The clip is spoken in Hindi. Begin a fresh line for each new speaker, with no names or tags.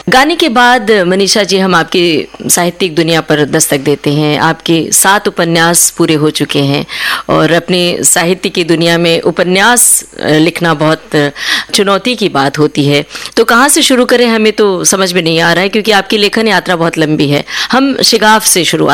गाने के बाद मनीषा जी हम आपकी साहित्यिक दुनिया पर दस्तक देते हैं। आपके 7 उपन्यास पूरे हो चुके हैं और अपनी साहित्य की दुनिया में उपन्यास लिखना बहुत चुनौती की बात होती है। तो कहाँ से शुरू करें, हमें तो समझ में नहीं आ रहा है, क्योंकि आपकी लेखन यात्रा बहुत लंबी है। हम शिगाफ से शुरुआत